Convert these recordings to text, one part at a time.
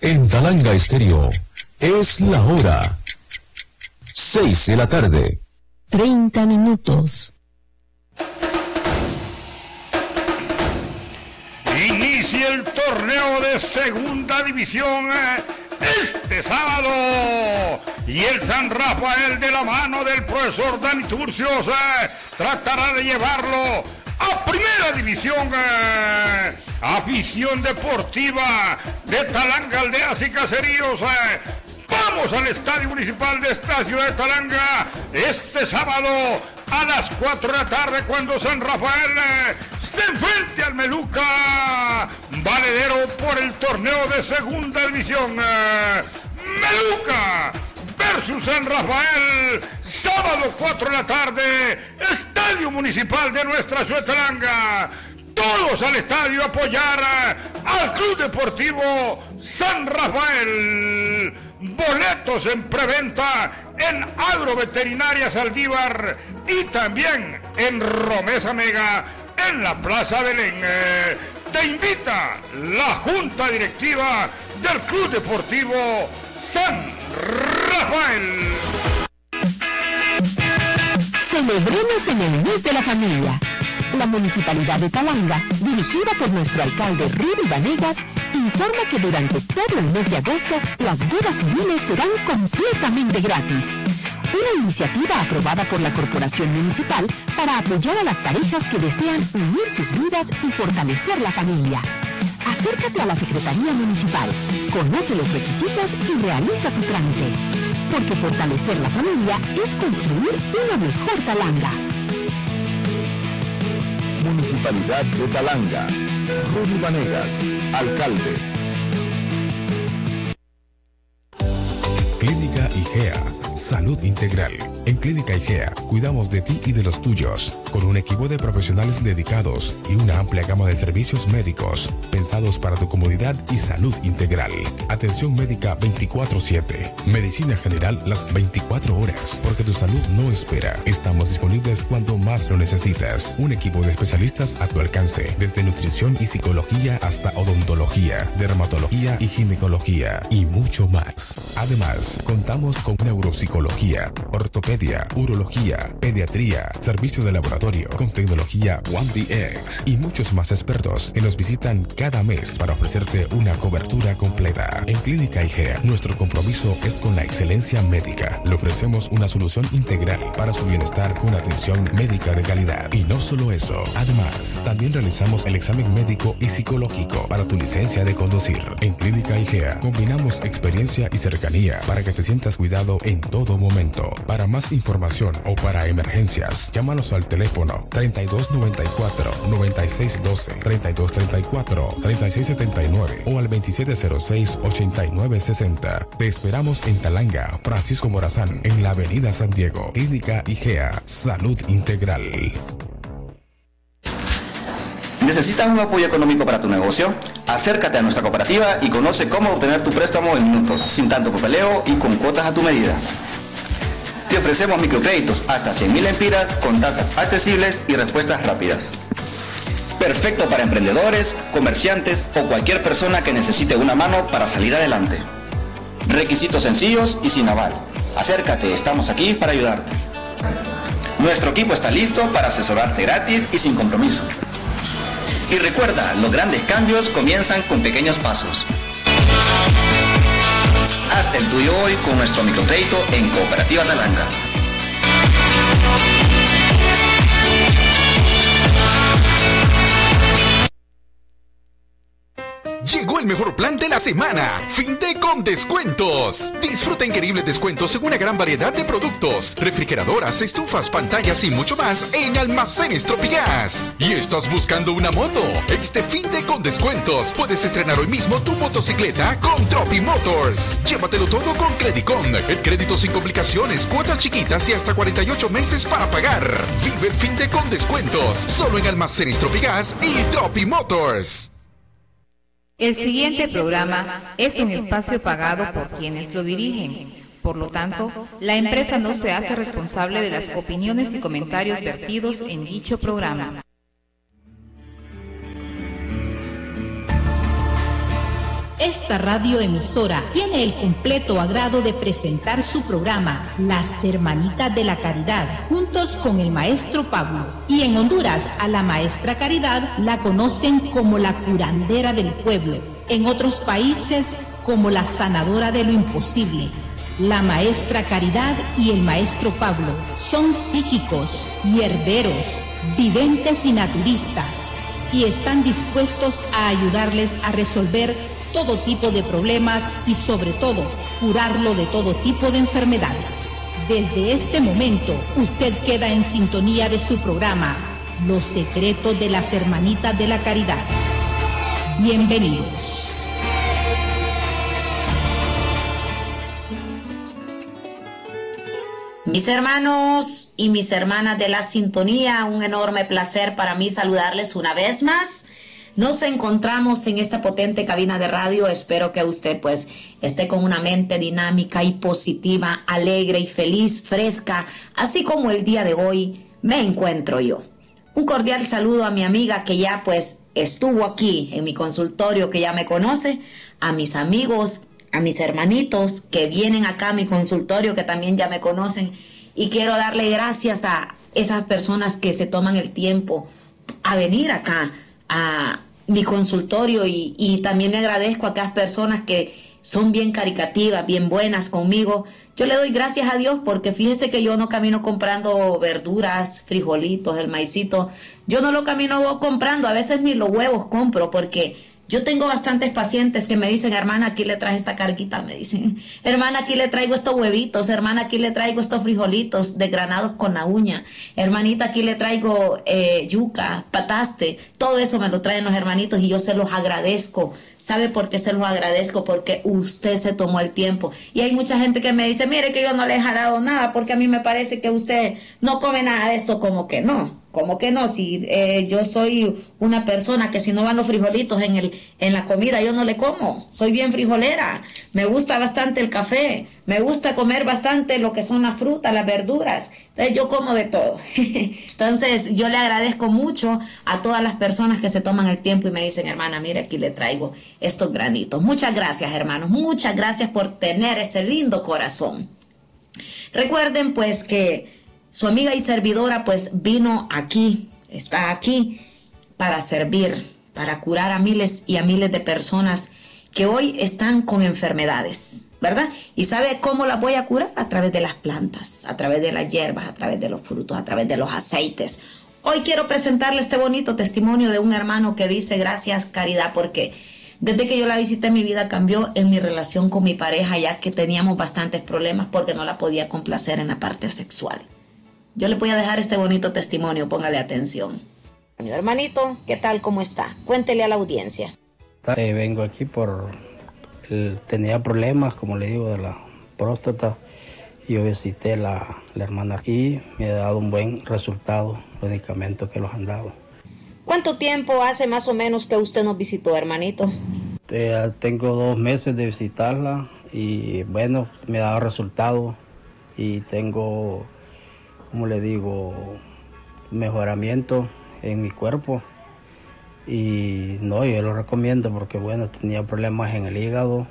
En Talanga Estéreo es la hora 6 de la tarde. 30 minutos. Inicia el torneo de segunda división este sábado y el San Rafael, de la mano del profesor Dani Turcios, tratará de llevarlo a primera división. Afición deportiva de Talanga, aldeas y caseríos, vamos al Estadio Municipal de esta ciudad de Talanga este sábado a las 4 de la tarde, cuando San Rafael se enfrente al Meluca, valedero por el torneo de segunda división. Meluca versus San Rafael, sábado 4 de la tarde, Estadio Municipal de nuestra ciudad de Talanga. Todos al estadio a apoyar al Club Deportivo San Rafael. Boletos en preventa en Agroveterinaria Saldívar y también en Romesa Mega en la Plaza Belén. Te invita la Junta Directiva del Club Deportivo San Rafael. Celebremos en el mes de la familia. La Municipalidad de Talanga, dirigida por nuestro alcalde Rudy Vanegas, informa que durante todo el mes de agosto las bodas civiles serán completamente gratis. Una iniciativa aprobada por la Corporación Municipal para apoyar a las parejas que desean unir sus vidas y fortalecer la familia. Acércate a la Secretaría Municipal, conoce los requisitos y realiza tu trámite. Porque fortalecer la familia es construir una mejor Talanga. Municipalidad de Talanga. Rudy Vanegas, alcalde. Clínica IGEA, salud integral. En Clínica IGEA cuidamos de ti y de los tuyos, con un equipo de profesionales dedicados y una amplia gama de servicios médicos pensados para tu comodidad y salud integral. Atención médica 24/7, medicina general las 24 horas, porque tu salud no espera. Estamos disponibles cuando más lo necesitas. Un equipo de especialistas a tu alcance, desde nutrición y psicología hasta odontología, dermatología y ginecología y mucho más. Además, contamos con neuropsicología, ortopedia, urología, pediatría, servicios de laboratorio con tecnología OneDX y muchos más expertos que nos visitan cada mes para ofrecerte una cobertura completa. En Clínica IGEA, nuestro compromiso es con la excelencia médica. Le ofrecemos una solución integral para su bienestar con atención médica de calidad. Y no solo eso, además, también realizamos el examen médico y psicológico para tu licencia de conducir. En Clínica IGEA combinamos experiencia y cercanía para que te sientas cuidado en todo momento. Para más información o para emergencias, llámanos al teléfono 3294-9612, 3234-3679 o al 2706-8960. Te esperamos en Talanga, Francisco Morazán, en la Avenida San Diego. Clínica IGEA, salud integral. ¿Necesitas un apoyo económico para tu negocio? Acércate a nuestra cooperativa y conoce cómo obtener tu préstamo en minutos, sin tanto papeleo y con cuotas a tu medida. Te ofrecemos microcréditos hasta 100.000 lempiras con tasas accesibles y respuestas rápidas. Perfecto para emprendedores, comerciantes o cualquier persona que necesite una mano para salir adelante. Requisitos sencillos y sin aval. Acércate, estamos aquí para ayudarte. Nuestro equipo está listo para asesorarte gratis y sin compromiso. Y recuerda, los grandes cambios comienzan con pequeños pasos. Haz el tuyo hoy con nuestro microcrédito en Cooperativa Talanga. Llegó el mejor plan de la semana, Finde con descuentos. Disfruta increíbles descuentos en una gran variedad de productos, refrigeradoras, estufas, pantallas y mucho más en Almacenes Tropigas. ¿Y estás buscando una moto? Este Finde con descuentos puedes estrenar hoy mismo tu motocicleta con Tropi Motors. Llévatelo todo con Credicom, el crédito sin complicaciones, cuotas chiquitas y hasta 48 meses para pagar. Vive el Finde con descuentos, solo en Almacenes Tropigas y Tropi Motors. El siguiente programa es un espacio pagado por quienes lo dirigen. Por lo tanto, la empresa no se hace responsable de las opiniones y comentarios vertidos en dicho programa. Esta radioemisora tiene el completo agrado de presentar su programa Las Hermanitas de la Caridad, juntos con el maestro Pablo. Y en Honduras, a la maestra Caridad la conocen como la curandera del pueblo. En otros países, como la sanadora de lo imposible. La maestra Caridad y el maestro Pablo son psíquicos, hierberos, videntes y naturistas, y están dispuestos a ayudarles a resolver todo tipo de problemas y sobre todo curarlo de todo tipo de enfermedades. Desde este momento usted queda en sintonía de su programa Los Secretos de las Hermanitas de la Caridad. Bienvenidos. Mis hermanos y mis hermanas de la sintonía, un enorme placer para mí saludarles una vez más. Nos encontramos en esta potente cabina de radio. Espero que usted pues esté con una mente dinámica y positiva, alegre y feliz, fresca, así como el día de hoy me encuentro yo. Un cordial saludo a mi amiga que ya pues estuvo aquí en mi consultorio, que ya me conoce, a mis amigos, a mis hermanitos que vienen acá a mi consultorio, que también ya me conocen, y quiero darle gracias a esas personas que se toman el tiempo a venir acá a mi consultorio, y también le agradezco a aquellas personas que son bien caricativas, bien buenas conmigo. Yo le doy gracias a Dios porque fíjese que yo no camino comprando verduras, frijolitos, el maicito. Yo no lo camino comprando, a veces ni los huevos compro, porque yo tengo bastantes pacientes que me dicen, hermana, aquí le traje esta carguita, me dicen, hermana, aquí le traigo estos huevitos, hermana, aquí le traigo estos frijolitos desgranados con la uña, hermanita, aquí le traigo yuca, pataste, todo eso me lo traen los hermanitos y yo se los agradezco. ¿Sabe por qué se los agradezco? Porque usted se tomó el tiempo. Y hay mucha gente que me dice, mire que yo no le he dado nada porque a mí me parece que usted no come nada de esto. Como que no, si yo soy una persona que si no van los frijolitos en la comida yo no le como. Soy bien frijolera, me gusta bastante el café, me gusta comer bastante lo que son las frutas, las verduras. Entonces yo como de todo. Entonces yo le agradezco mucho a todas las personas que se toman el tiempo y me dicen, hermana, mire, aquí le traigo estos granitos. Muchas gracias, hermanos, muchas gracias por tener ese lindo corazón. Recuerden pues que su amiga y servidora pues vino aquí, está aquí para servir, para curar a miles y a miles de personas que hoy están con enfermedades, ¿verdad? ¿Y sabe cómo las voy a curar? A través de las plantas, a través de las hierbas, a través de los frutos, a través de los aceites. Hoy quiero presentarle este bonito testimonio de un hermano que dice, gracias Caridad, porque desde que yo la visité mi vida cambió en mi relación con mi pareja, ya que teníamos bastantes problemas porque no la podía complacer en la parte sexual. Yo le voy a dejar este bonito testimonio, póngale atención. Hermanito, ¿qué tal? ¿Cómo está? Cuéntele a la audiencia. Vengo aquí tenía problemas, como le digo, de la próstata. Y yo visité la hermana y me ha dado un buen resultado, los medicamentos que los han dado. ¿Cuánto tiempo hace más o menos que usted nos visitó, hermanito? Tengo 2 meses de visitarla y bueno, me ha dado resultado y tengo, como le digo, mejoramiento en mi cuerpo. Y no, yo lo recomiendo porque bueno, tenía problemas en el hígado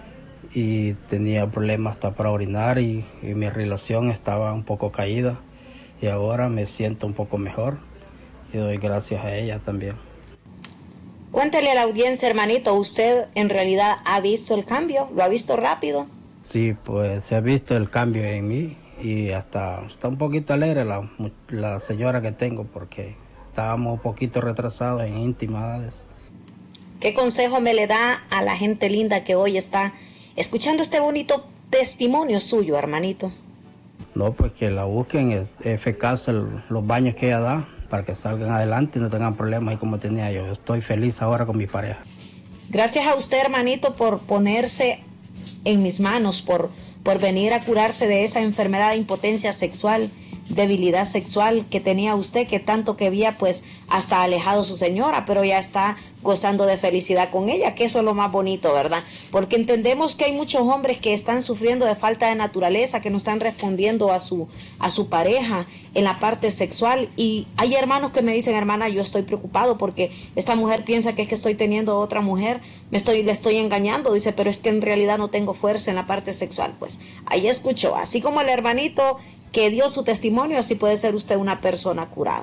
y tenía problemas hasta para orinar y mi relación estaba un poco caída y ahora me siento un poco mejor y doy gracias a ella también. Cuéntele a la audiencia, hermanito, ¿usted en realidad ha visto el cambio? ¿Lo ha visto rápido? Sí, pues se ha visto el cambio en mí y hasta está un poquito alegre la señora que tengo porque estábamos un poquito retrasados en intimidades. ¿Qué consejo me le da a la gente linda que hoy está escuchando este bonito testimonio suyo, hermanito? No, pues que la busquen, es eficaz los baños que ella da para que salgan adelante y no tengan problemas y como tenía yo. Estoy feliz ahora con mi pareja. Gracias a usted, hermanito, por ponerse en mis manos, por venir a curarse de esa enfermedad de impotencia sexual, debilidad sexual que tenía usted, que tanto que había pues hasta alejado a su señora, pero ya está gozando de felicidad con ella, que eso es lo más bonito, ¿verdad? Porque entendemos que hay muchos hombres que están sufriendo de falta de naturaleza, que no están respondiendo a su pareja en la parte sexual, y hay hermanos que me dicen, hermana, yo estoy preocupado porque esta mujer piensa que es que estoy teniendo otra mujer, le estoy engañando, dice, pero es que en realidad no tengo fuerza en la parte sexual. Pues ahí escuchó, así como el hermanito que dio su testimonio, así puede ser usted una persona curada.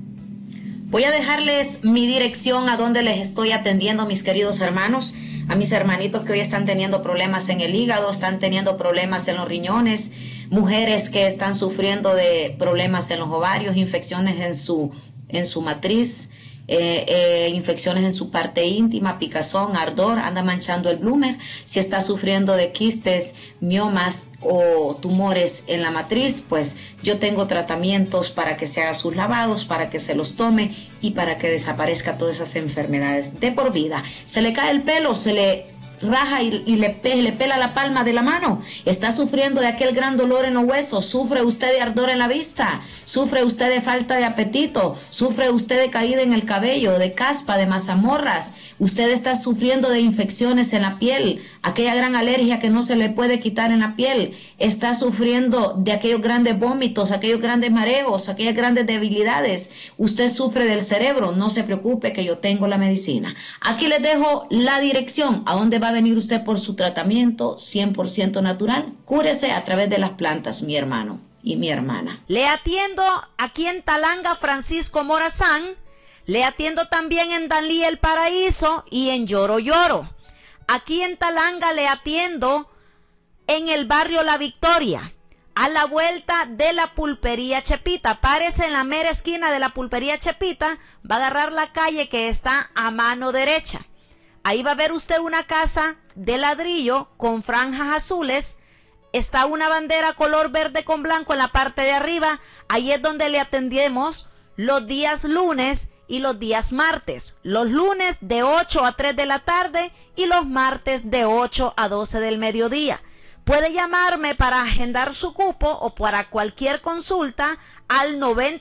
Voy a dejarles mi dirección a donde les estoy atendiendo, mis queridos hermanos, a mis hermanitos que hoy están teniendo problemas en el hígado, están teniendo problemas en los riñones, mujeres que están sufriendo de problemas en los ovarios, infecciones en su matriz, infecciones en su parte íntima, picazón, ardor, anda manchando el bloomer, si está sufriendo de quistes, miomas o tumores en la matriz, pues yo tengo tratamientos para que se haga sus lavados, para que se los tome y para que desaparezca todas esas enfermedades de por vida. Se le cae el pelo, se le raja y le pela la palma de la mano, está sufriendo de aquel gran dolor en los huesos, sufre usted de ardor en la vista, sufre usted de falta de apetito, sufre usted de caída en el cabello, de caspa, de mazamorras, usted está sufriendo de infecciones en la piel, aquella gran alergia que no se le puede quitar en la piel, está sufriendo de aquellos grandes vómitos, aquellos grandes mareos, aquellas grandes debilidades, usted sufre del cerebro, no se preocupe que yo tengo la medicina. Aquí les dejo la dirección a donde va a venir usted por su tratamiento 100% natural. Cúrese a través de las plantas, mi hermano y mi hermana. Le atiendo aquí en Talanga, Francisco Morazán. Le atiendo también en Danlí El Paraíso y en Lloro Lloro. Aquí en Talanga le atiendo en el barrio La Victoria, a la vuelta de la pulpería Chepita. Párese en la mera esquina de la pulpería Chepita, va a agarrar la calle que está a mano derecha. Ahí va a ver usted una casa de ladrillo con franjas azules. Está una bandera color verde con blanco en la parte de arriba. Ahí es donde le atendemos los días lunes y los días martes. Los lunes de 8 a 3 de la tarde y los martes de 8 a 12 del mediodía. Puede llamarme para agendar su cupo o para cualquier consulta al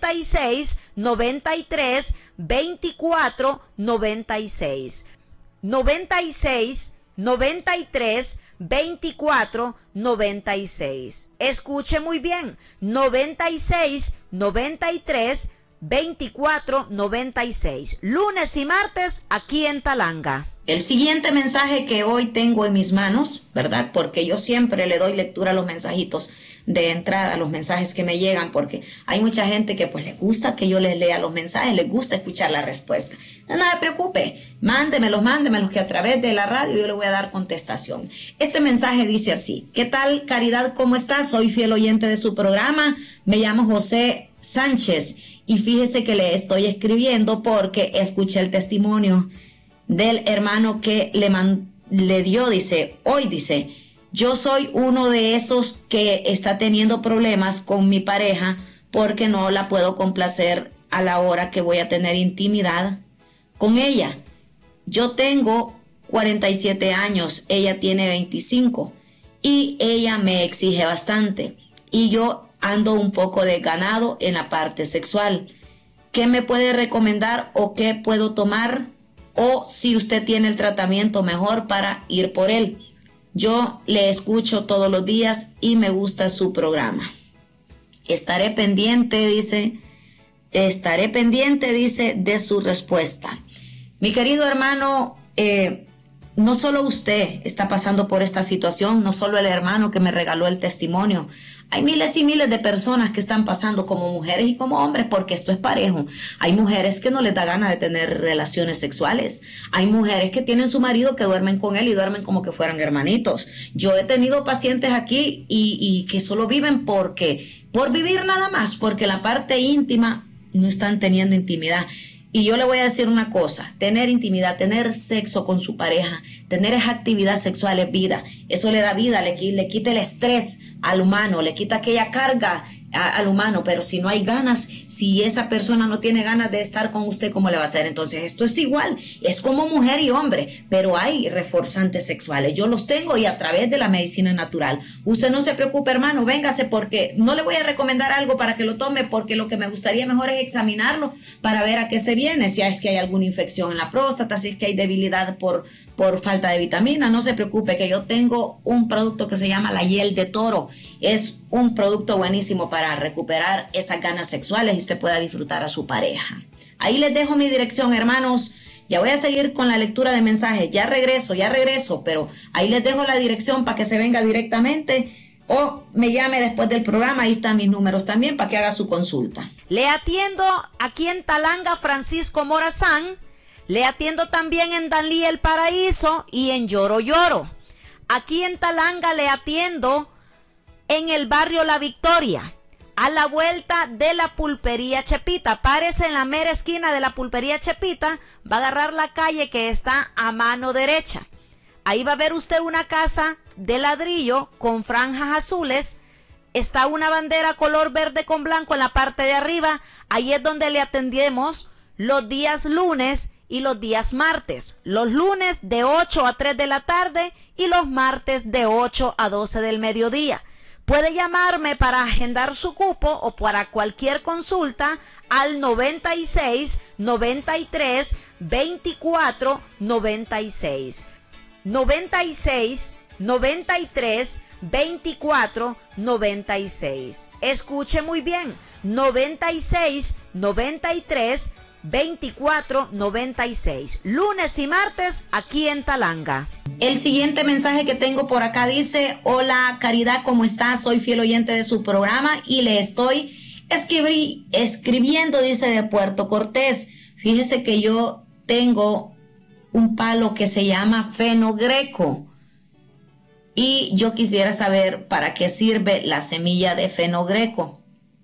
96 93 24 96. 96 93 24 96. Escuche muy bien, 96 93 24 96. Lunes y martes aquí en Talanga. El siguiente mensaje que hoy tengo en mis manos, ¿verdad? Porque yo siempre le doy lectura a los mensajitos de entrada, a los mensajes que me llegan, porque hay mucha gente que pues le gusta que yo les lea los mensajes, les gusta escuchar la respuesta. No se preocupe, mándemelos que a través de la radio yo le voy a dar contestación. Este mensaje dice así: ¿qué tal, Caridad? ¿Cómo estás? Soy fiel oyente de su programa, me llamo José Sánchez y fíjese que le estoy escribiendo porque escuché el testimonio del hermano que le dio, dice, hoy dice, yo soy uno de esos que está teniendo problemas con mi pareja porque no la puedo complacer a la hora que voy a tener intimidad con ella. Yo tengo 47 años, ella tiene 25 y ella me exige bastante y yo ando un poco desganado en la parte sexual. ¿Qué me puede recomendar o qué puedo tomar? O si usted tiene el tratamiento mejor para ir por él. Yo le escucho todos los días y me gusta su programa. Estaré pendiente, dice, de su respuesta. Mi querido hermano, no solo usted está pasando por esta situación, no solo el hermano que me regaló el testimonio. Hay miles y miles de personas que están pasando como mujeres y como hombres, porque esto es parejo. Hay mujeres que no les da gana de tener relaciones sexuales. Hay mujeres que tienen su marido que duermen con él y duermen como que fueran hermanitos. Yo he tenido pacientes aquí y que solo viven por vivir nada más, porque la parte íntima no están teniendo intimidad. Y yo le voy a decir una cosa, tener intimidad, tener sexo con su pareja, tener esa actividad sexual es vida. Eso le da vida, le quita el estrés al humano, le quita aquella carga al humano, pero si no hay ganas, si esa persona no tiene ganas de estar con usted, ¿cómo le va a hacer? Entonces esto es igual, es como mujer y hombre, pero hay reforzantes sexuales, yo los tengo y a través de la medicina natural. Usted no se preocupe, hermano, véngase, porque no le voy a recomendar algo para que lo tome, porque lo que me gustaría mejor es examinarlo para ver a qué se viene, si es que hay alguna infección en la próstata, si es que hay debilidad por falta de vitamina. No se preocupe, que yo tengo un producto que se llama la hiel de toro. Es un producto buenísimo para recuperar esas ganas sexuales y usted pueda disfrutar a su pareja. Ahí les dejo mi dirección, hermanos. Ya voy a seguir con la lectura de mensajes. Ya regreso, pero ahí les dejo la dirección para que se venga directamente o me llame después del programa. Ahí están mis números también para que haga su consulta. Le atiendo aquí en Talanga, Francisco Morazán. Le atiendo también en Danlí El Paraíso y en Lloro Lloro. Aquí en Talanga le atiendo en el barrio La Victoria, a la vuelta de la pulpería Chepita. Párese en la mera esquina de la pulpería Chepita, va a agarrar la calle que está a mano derecha. Ahí va a ver usted una casa de ladrillo con franjas azules. Está una bandera color verde con blanco en la parte de arriba. Ahí es donde le atendemos los días lunes y los días martes. Los lunes de 8 a 3 de la tarde y los martes de 8 a 12 del mediodía. Puede llamarme para agendar su cupo o para cualquier consulta al 96 93 24 96. 96 93 24 96. Escuche muy bien. 96 93 24 96. Lunes y martes aquí en Talanga. El siguiente mensaje que tengo por acá dice: hola Caridad, ¿cómo estás? Soy fiel oyente de su programa y le estoy escribiendo, dice, de Puerto Cortés. Fíjese que yo tengo un palo que se llama fenogreco y yo quisiera saber para qué sirve la semilla de fenogreco.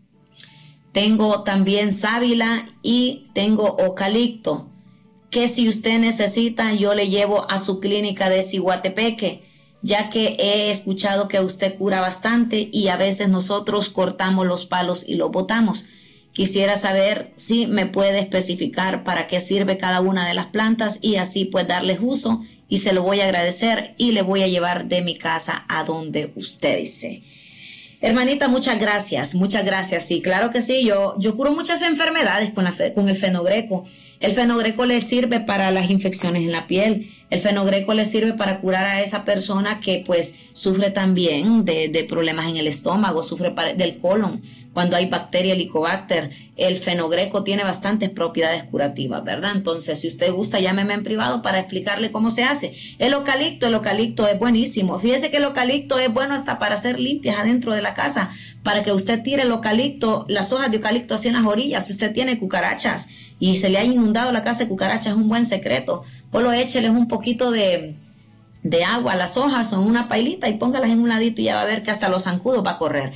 Tengo también sábila y tengo eucalipto, que si usted necesita yo le llevo a su clínica de Ciguatepeque, ya que he escuchado que usted cura bastante y a veces nosotros cortamos los palos y los botamos. Quisiera saber si me puede especificar para qué sirve cada una de las plantas y así pues darles uso, y se lo voy a agradecer y le voy a llevar de mi casa a donde usted dice. Hermanita, muchas gracias, sí, claro que sí, yo curo muchas enfermedades con el fenogreco. El fenogreco le sirve para las infecciones en la piel, el fenogreco le sirve para curar a esa persona que pues sufre también de problemas en el estómago, sufre del colon. Cuando hay bacteria Helicobacter, el fenogreco tiene bastantes propiedades curativas, ¿verdad? Entonces, si usted gusta, llámeme en privado para explicarle cómo se hace. El eucalipto es buenísimo. Fíjese que el eucalipto es bueno hasta para hacer limpias adentro de la casa, para que usted tire el eucalipto, las hojas de eucalipto así en las orillas. Si usted tiene cucarachas y se le ha inundado la casa de cucarachas, es un buen secreto. Solo écheles un poquito de agua a las hojas o en una pailita y póngalas en un ladito y ya va a ver que hasta los zancudos va a correr.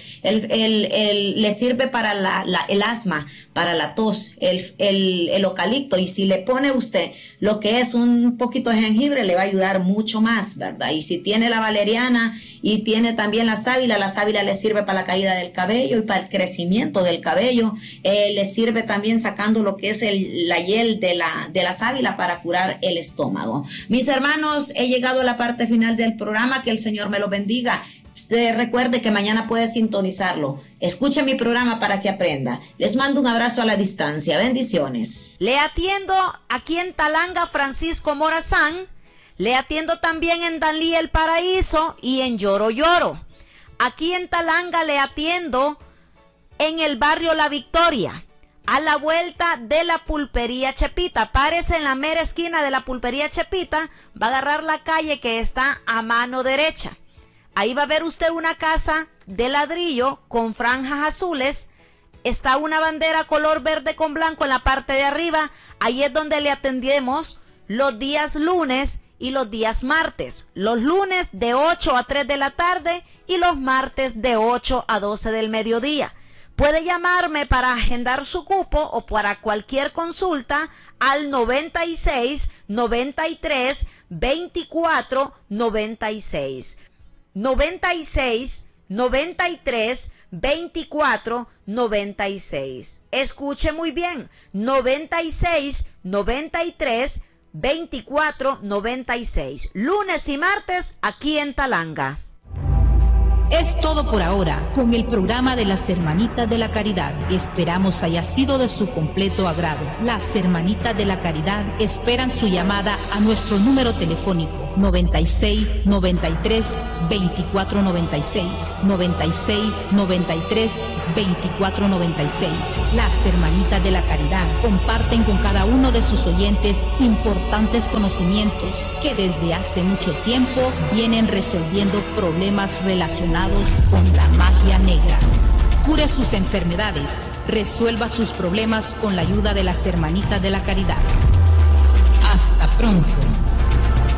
Le sirve para el asma, para la tos, el eucalipto, y si le pone usted lo que es un poquito de jengibre le va a ayudar mucho más, ¿verdad? Y si tiene la valeriana y tiene también la sábila le sirve para la caída del cabello y para el crecimiento del cabello. Le sirve también sacando lo que es la hiel de la sábila para curar el estómago. Mis hermanos, he llegado a la parte final del programa, que el Señor me lo bendiga. Recuerde que mañana puede sintonizarlo. Escuche mi programa para que aprenda. Les mando un abrazo a la distancia. Bendiciones. Le atiendo aquí en Talanga, Francisco Morazán. Le atiendo también en Danlí El Paraíso y en Lloro Lloro. Aquí en Talanga le atiendo en el barrio La Victoria, a la vuelta de la pulpería Chepita. Párese en la mera esquina de la pulpería Chepita, va a agarrar la calle que está a mano derecha. Ahí va a ver usted una casa de ladrillo con franjas azules. Está una bandera color verde con blanco en la parte de arriba. Ahí es donde le atendemos los días lunes y los días martes. Los lunes de 8 a 3 de la tarde y los martes de 8 a 12 del mediodía. Puede llamarme para agendar su cupo o para cualquier consulta al 96 93 24 96. 96 93 2496. Escuche muy bien, 96 93 24 96. Lunes y martes aquí en Talanga. Es todo por ahora con el programa de las Hermanitas de la Caridad. Esperamos haya sido de su completo agrado. Las Hermanitas de la Caridad esperan su llamada a nuestro número telefónico 96 93 24 96. 96 93 24 96. Las Hermanitas de la Caridad comparten con cada uno de sus oyentes importantes conocimientos que desde hace mucho tiempo vienen resolviendo problemas relacionados con la magia negra. Cure sus enfermedades, resuelva sus problemas con la ayuda de las Hermanitas de la Caridad. Hasta pronto.